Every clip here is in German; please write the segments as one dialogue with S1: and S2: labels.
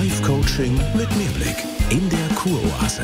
S1: Live-Coaching mit Mehrblick in der Kuroase.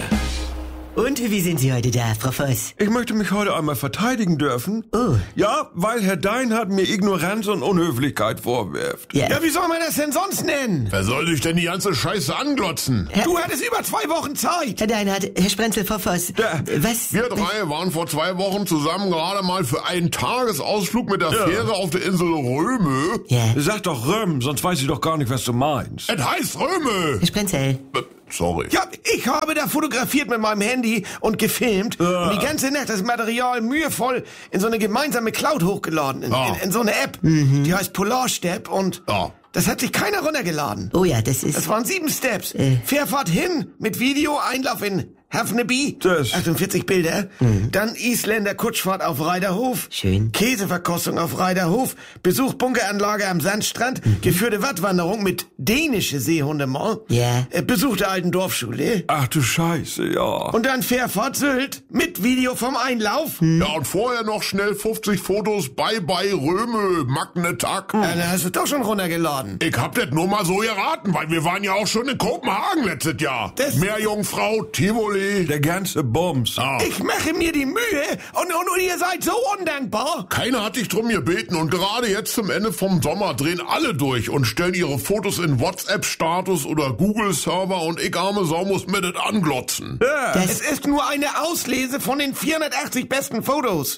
S2: Und wie sind Sie heute da, Frau Voss?
S3: Ich möchte mich heute einmal verteidigen dürfen.
S2: Oh.
S3: Ja, weil Herr Deinhardt mir Ignoranz und Unhöflichkeit vorwirft.
S2: Ja.
S4: Ja, wie soll man das denn sonst nennen?
S5: Wer soll dich denn die ganze Scheiße anglotzen?
S4: Du hattest über 2 Wochen Zeit.
S2: Herr Deinhardt, Herr Sprenzel, Frau Voss.
S3: Ja.
S2: Was?
S5: Wir drei waren vor 2 Wochen zusammen gerade mal für einen Tagesausflug mit der Fähre auf der Insel Röme.
S2: Ja.
S3: Sag doch Röm, sonst weiß ich doch gar nicht, was du meinst.
S5: Es heißt Röme.
S2: Herr Sprenzel.
S5: Sorry.
S4: Ja, ich habe da fotografiert mit meinem Handy und gefilmt und die ganze Nacht das Material mühevoll in so eine gemeinsame Cloud hochgeladen. In so eine App. Die heißt Polarstep und das hat sich keiner runtergeladen.
S2: Oh ja, das ist...
S4: Das waren 7 Steps. Fährfahrt hin mit Video, Einlauf in Hafneby.
S3: Das-
S4: 48 Bilder. Dann Isländer Kutschfahrt auf Reiderhof.
S2: Schön.
S4: Käseverkostung auf Reiderhof. Besuch Bunkeranlage am Sandstrand. Geführte Wattwanderung mit dänische Seehundemann.
S2: Ja.
S4: Besuch der alten Dorfschule.
S3: Ach du Scheiße, ja.
S4: Und dann Fährfahrt Sylt mit Video vom Einlauf.
S5: Ja, und vorher noch schnell 50 Fotos bei Röme, Magnetag.
S4: Ja, dann hast du doch schon runtergeladen.
S5: Ich hab das nur mal so geraten, weil wir waren ja auch schon in Kopenhagen letztes Jahr.
S4: Das-
S5: Meerjungfrau, Tivoli.
S3: Der ganze Bums.
S4: Ich mache mir die Mühe und ihr seid so undankbar.
S5: Keiner hat dich drum gebeten und gerade jetzt zum Ende vom Sommer drehen alle durch und stellen ihre Fotos in WhatsApp-Status oder Google-Server und ich arme Sau muss mir das anglotzen.
S4: Es ist nur eine Auslese von den 480 besten Fotos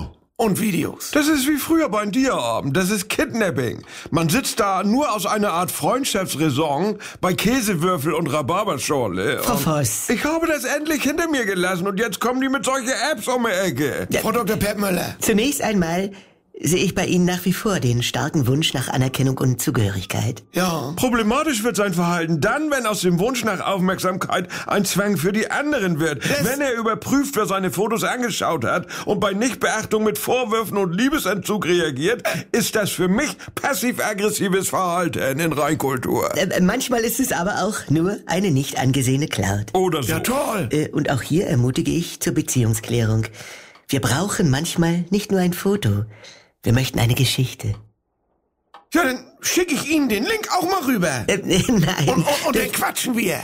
S4: und Videos.
S3: Das ist wie früher beim Dia-Abend. Das ist Kidnapping. Man sitzt da nur aus einer Art Freundschaftsraison bei Käsewürfel und Rhabarberschorle.
S2: Frau
S3: Und
S2: Voss.
S3: ich habe das endlich hinter mir gelassen und jetzt kommen die mit solchen Apps um die Ecke.
S4: Frau Dr. Peppmüller.
S2: Zunächst einmal sehe ich bei Ihnen nach wie vor den starken Wunsch nach Anerkennung und Zugehörigkeit.
S4: Ja.
S3: Problematisch wird sein Verhalten dann, wenn aus dem Wunsch nach Aufmerksamkeit ein Zwang für die anderen wird. Wenn er überprüft, wer seine Fotos angeschaut hat und bei Nichtbeachtung mit Vorwürfen und Liebesentzug reagiert, ist das für mich passiv-aggressives Verhalten in Reinkultur.
S2: Manchmal ist es aber auch nur eine nicht angesehene Cloud.
S3: Oder so.
S4: Ja, toll.
S2: Und auch hier ermutige ich zur Beziehungsklärung. Wir brauchen manchmal nicht nur ein Foto. Wir möchten eine Geschichte.
S4: Ja, dann schicke ich Ihnen den Link auch mal rüber.
S2: Nein.
S4: Und dann quatschen wir.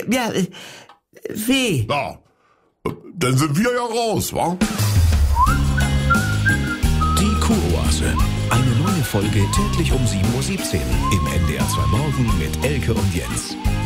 S2: Wie?
S5: Ja, dann sind wir ja raus, wa?
S1: Die Kuroase. Eine neue Folge täglich um 7:17 Uhr im NDR 2 Morgen mit Elke und Jens.